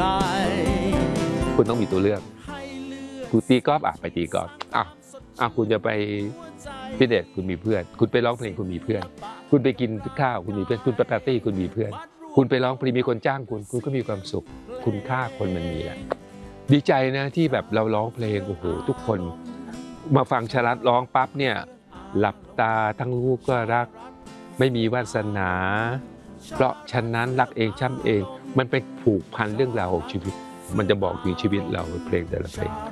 คุณต้องมีตัวเลือกคุณตีกอล์ฟไปตีกอล์ฟคุณจะไปฟิตเนสคุณมีเพื่อนคุณไปร้องเพลงคุณมีเพื่อนคุณไปกินข้าวคุณมีเพื่อนคุณไปปาร์ตี้คุณมีเพื่อนคุณไปร้องเพลงมีคนจ้างคุณก็มีความสุขคุณค่าคนมันมีแหละดีใจนะที่แบบเราร้องเพลงโอ้โหทุกคนมาฟังชลัดร้องปั๊บเนี่ยหลับตาทั้งลูกก็รักไม่มีวาสนาเพราะฉะนั้นรักเองช้ำเองมันไปผูกพันเรื่องราวของชีวิตมันจะบอกถึงชีวิตเราเพลงแต่ละเพลง